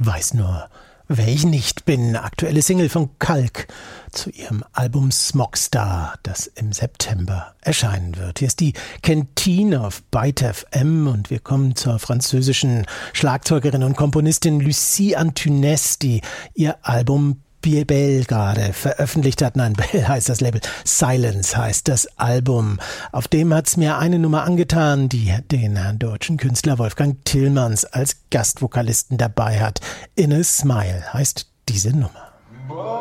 Weiß nur, wer ich nicht bin. Aktuelle Single von Kalk zu ihrem Album Smogstar, das im September erscheinen wird. Hier ist die Kentine auf Byte FM und wir kommen zur französischen Schlagzeugerin und Komponistin Lucie Antunes, die ihr Album Belle gerade veröffentlicht hat. Nein, Belle heißt das Label, Silence heißt das Album. Auf dem hat's mir eine Nummer angetan, die den deutschen Künstler Wolfgang Tillmans als Gastvokalisten dabei hat. In a Smile heißt diese Nummer.